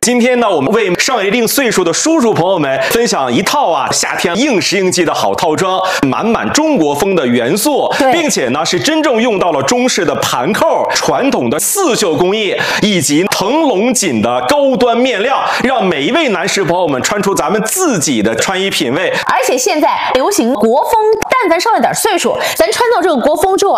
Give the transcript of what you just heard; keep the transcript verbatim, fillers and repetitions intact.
今天呢，我们为上一定岁数的叔叔朋友们分享一套啊夏天应时应季的好套装，满满中国风的元素，并且呢是真正用到了中式的盘扣、传统的刺绣工艺以及腾龙锦的高端面料，让每一位男士朋友们穿出咱们自己的穿衣品味。 而且现在流行国风，但凡上了点岁数，咱穿到这个国风之后，